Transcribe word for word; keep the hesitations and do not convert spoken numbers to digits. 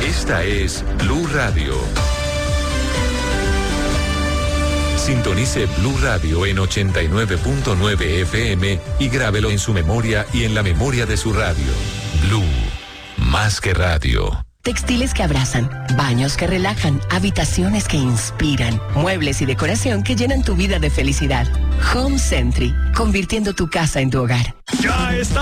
Esta es Blue Radio. Sintonice Blue Radio en ochenta y nueve punto nueve F M y grábelo en su memoria y en la memoria de su radio. Blue, más que radio. Textiles que abrazan, baños que relajan, habitaciones que inspiran, muebles y decoración que llenan tu vida de felicidad. Home Century, convirtiendo tu casa en tu hogar. Ya está